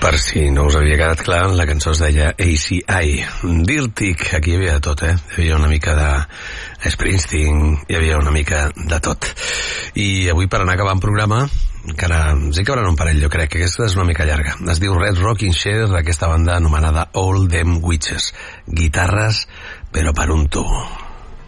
Per si no us havia quedat clar, la cançó es deia ACI. Dirtic, aquí hi havia de tot, Hi havia una mica de Springsteen, hi havia una mica de tot. I avui, per anar acabant programa, encara ens hi cabran un parell, jo crec que aquesta és una mica llarga. Es diu Red Rocking Chair, aquesta banda anomenada All Them Witches. Guitarres, però per un tubo.